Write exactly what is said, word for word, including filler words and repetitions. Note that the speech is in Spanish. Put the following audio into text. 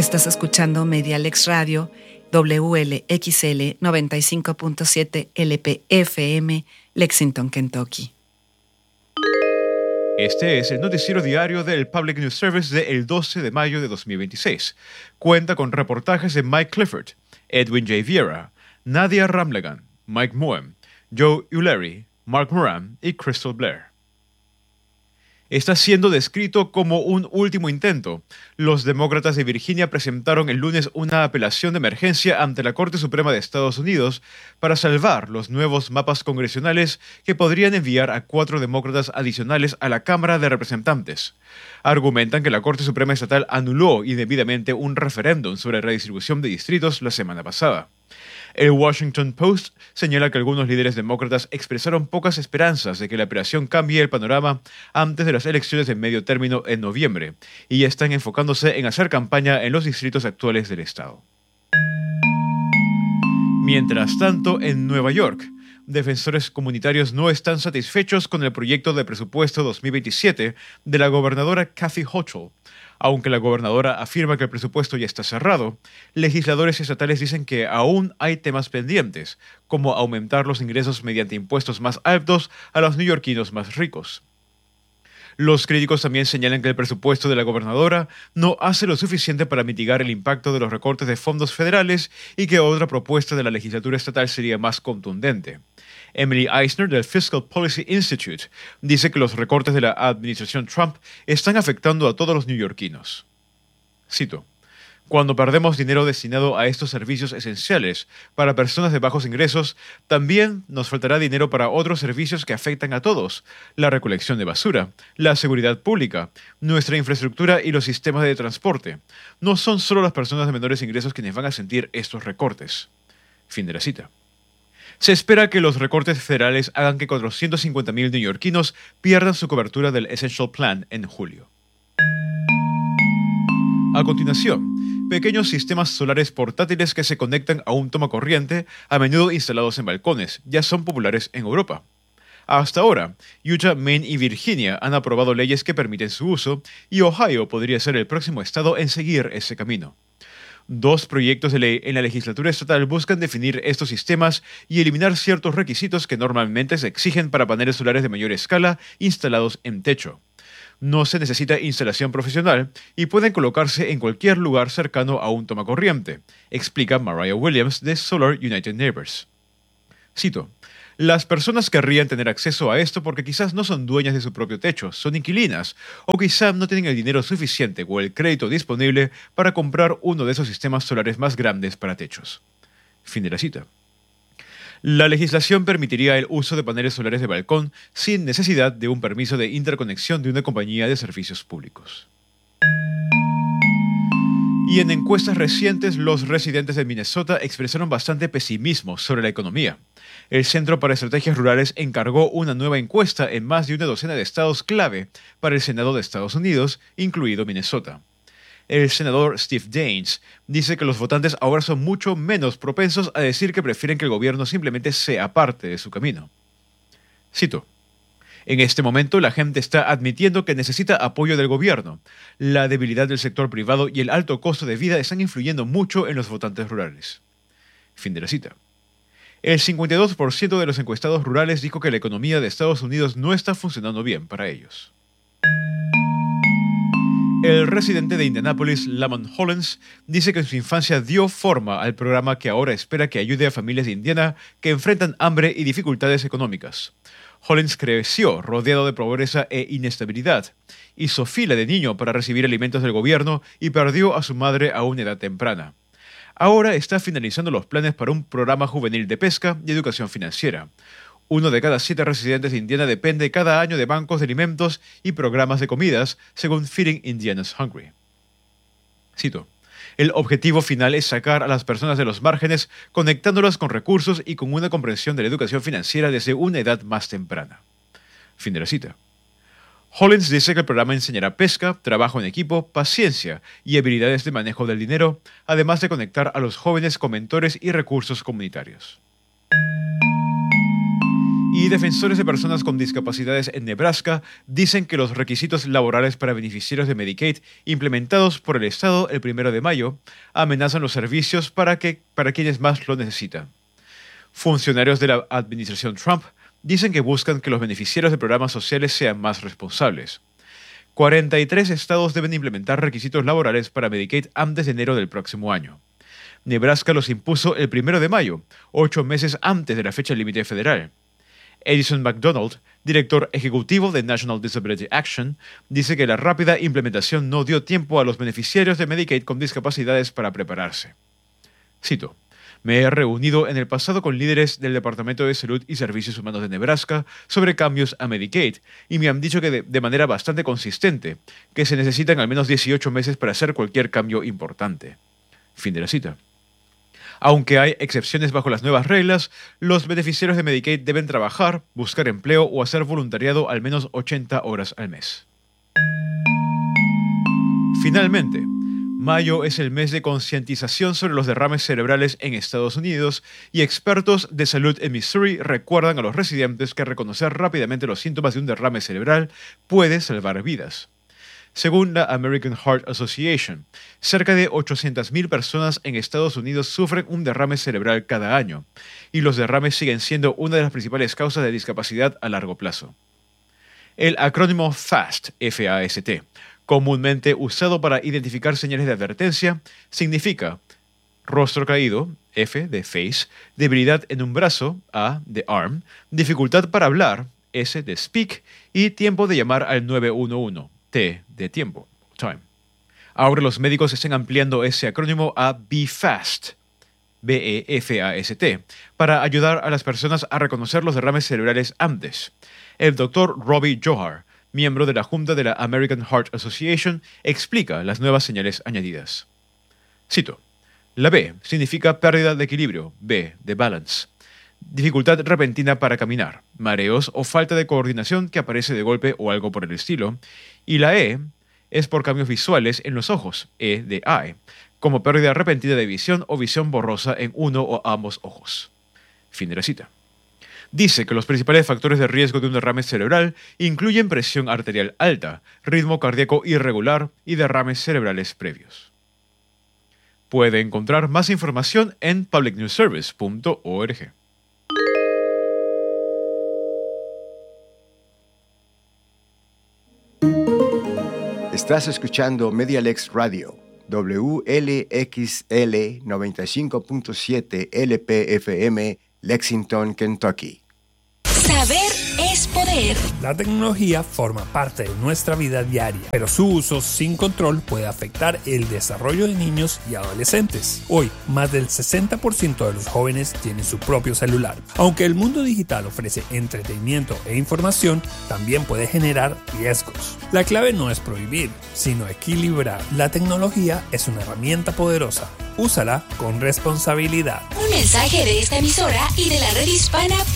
Estás escuchando Medialex Radio, W L X L noventa y cinco punto siete L P F M, Lexington, Kentucky. Este es el noticiero diario del Public News Service del doce de mayo de dos mil veintiséis. Cuenta con reportajes de Mike Clifford, Edwin J. Vieira, Nadia Ramlagan, Mike Moem, Joe Ulery, Mark Moran y Crystal Blair. Está siendo descrito como un último intento. Los demócratas de Virginia presentaron el lunes una apelación de emergencia ante la Corte Suprema de Estados Unidos para salvar los nuevos mapas congresionales que podrían enviar a cuatro demócratas adicionales a la Cámara de Representantes. Argumentan que la Corte Suprema Estatal anuló indebidamente un referéndum sobre redistribución de distritos la semana pasada. El Washington Post señala que algunos líderes demócratas expresaron pocas esperanzas de que la operación cambie el panorama antes de las elecciones de medio término en noviembre, y ya están enfocándose en hacer campaña en los distritos actuales del estado. Mientras tanto, en Nueva York, defensores comunitarios no están satisfechos con el proyecto de presupuesto dos mil veintisiete de la gobernadora Kathy Hochul. Aunque la gobernadora afirma que el presupuesto ya está cerrado, legisladores estatales dicen que aún hay temas pendientes, como aumentar los ingresos mediante impuestos más altos a los neoyorquinos más ricos. Los críticos también señalan que el presupuesto de la gobernadora no hace lo suficiente para mitigar el impacto de los recortes de fondos federales y que otra propuesta de la legislatura estatal sería más contundente. Emily Eisner del Fiscal Policy Institute dice que los recortes de la administración Trump están afectando a todos los neoyorquinos. Cito: "Cuando perdemos dinero destinado a estos servicios esenciales para personas de bajos ingresos, también nos faltará dinero para otros servicios que afectan a todos: la recolección de basura, la seguridad pública, nuestra infraestructura y los sistemas de transporte. No son solo las personas de menores ingresos quienes van a sentir estos recortes". Fin de la cita. Se espera que los recortes federales hagan que cuatrocientos cincuenta mil neoyorquinos pierdan su cobertura del Essential Plan en julio. A continuación, pequeños sistemas solares portátiles que se conectan a un tomacorriente, a menudo instalados en balcones, ya son populares en Europa. Hasta ahora, Utah, Maine y Virginia han aprobado leyes que permiten su uso, y Ohio podría ser el próximo estado en seguir ese camino. Dos proyectos de ley en la legislatura estatal buscan definir estos sistemas y eliminar ciertos requisitos que normalmente se exigen para paneles solares de mayor escala instalados en techo. No se necesita instalación profesional y pueden colocarse en cualquier lugar cercano a un tomacorriente, explica Mariah Williams de Solar United Neighbors. Cito: "Las personas querrían tener acceso a esto porque quizás no son dueñas de su propio techo, son inquilinas, o quizás no tienen el dinero suficiente o el crédito disponible para comprar uno de esos sistemas solares más grandes para techos". Fin de la cita. La legislación permitiría el uso de paneles solares de balcón sin necesidad de un permiso de interconexión de una compañía de servicios públicos. Y en encuestas recientes, los residentes de Minnesota expresaron bastante pesimismo sobre la economía. El Centro para Estrategias Rurales encargó una nueva encuesta en más de una docena de estados clave para el Senado de Estados Unidos, incluido Minnesota. El senador Steve Daines dice que los votantes ahora son mucho menos propensos a decir que prefieren que el gobierno simplemente sea parte de su camino. Cito: "En este momento la gente está admitiendo que necesita apoyo del gobierno. La debilidad del sector privado y el alto costo de vida están influyendo mucho en los votantes rurales". Fin de la cita. El cincuenta y dos por ciento de los encuestados rurales dijo que la economía de Estados Unidos no está funcionando bien para ellos. El residente de Indianápolis, Lamont Hollins, dice que en su infancia dio forma al programa que ahora espera que ayude a familias de Indiana que enfrentan hambre y dificultades económicas. Hollins creció rodeado de pobreza e inestabilidad. Hizo fila de niño para recibir alimentos del gobierno y perdió a su madre a una edad temprana. Ahora está finalizando los planes para un programa juvenil de pesca y educación financiera. Uno de cada siete residentes de Indiana depende cada año de bancos de alimentos y programas de comidas, según Feeding Indiana's Hungry. Cito: "El objetivo final es sacar a las personas de los márgenes, conectándolas con recursos y con una comprensión de la educación financiera desde una edad más temprana". Fin de la cita. Hollins dice que el programa enseñará pesca, trabajo en equipo, paciencia y habilidades de manejo del dinero, además de conectar a los jóvenes con mentores y recursos comunitarios. Y defensores de personas con discapacidades en Nebraska dicen que los requisitos laborales para beneficiarios de Medicaid implementados por el Estado el primero de mayo amenazan los servicios para, que, para quienes más lo necesitan. Funcionarios de la administración Trump dicen que buscan que los beneficiarios de programas sociales sean más responsables. cuarenta y tres estados deben implementar requisitos laborales para Medicaid antes de enero del próximo año. Nebraska los impuso el primero de mayo, ocho meses antes de la fecha límite federal. Edison McDonald, director ejecutivo de National Disability Action, dice que la rápida implementación no dio tiempo a los beneficiarios de Medicaid con discapacidades para prepararse. Cito: Me he reunido en el pasado con líderes del Departamento de Salud y Servicios Humanos de Nebraska sobre cambios a Medicaid y me han dicho que de, de manera bastante consistente que se necesitan al menos dieciocho meses para hacer cualquier cambio importante. Fin de la cita. Aunque hay excepciones bajo las nuevas reglas, los beneficiarios de Medicaid deben trabajar, buscar empleo o hacer voluntariado al menos ochenta horas al mes. Finalmente, mayo es el mes de concientización sobre los derrames cerebrales en Estados Unidos y expertos de salud en Missouri recuerdan a los residentes que reconocer rápidamente los síntomas de un derrame cerebral puede salvar vidas. Según la American Heart Association, cerca de ochocientas mil personas en Estados Unidos sufren un derrame cerebral cada año, y los derrames siguen siendo una de las principales causas de discapacidad a largo plazo. El acrónimo FAST, F A S T, comúnmente usado para identificar señales de advertencia, significa rostro caído, F de face, debilidad en un brazo, A de arm, dificultad para hablar, S de speak, y tiempo de llamar al nueve uno uno. T de tiempo, time. Ahora los médicos están ampliando ese acrónimo a Be Fast, B E F A S T, para ayudar a las personas a reconocer los derrames cerebrales antes. El doctor Robbie Johar, miembro de la Junta de la American Heart Association, explica las nuevas señales añadidas. Cito: La B significa pérdida de equilibrio, B de balance. Dificultad repentina para caminar, mareos o falta de coordinación que aparece de golpe o algo por el estilo. Y la E es por cambios visuales en los ojos, E de eye, como pérdida repentina de visión o visión borrosa en uno o ambos ojos. Fin de la cita. Dice que los principales factores de riesgo de un derrame cerebral incluyen presión arterial alta, ritmo cardíaco irregular y derrames cerebrales previos. Puede encontrar más información en public news service punto org. Estás escuchando Medialex Radio, W L X L noventa y cinco punto siete L P F M, Lexington, Kentucky. Saber es poder. La tecnología forma parte de nuestra vida diaria, pero su uso sin control puede afectar el desarrollo de niños y adolescentes. Hoy, más del sesenta por ciento de los jóvenes tienen su propio celular. Aunque el mundo digital ofrece entretenimiento e información, también puede generar riesgos. La clave no es prohibir, sino equilibrar. La tecnología es una herramienta poderosa. Úsala con responsabilidad. Un mensaje de esta emisora y de la red hispana.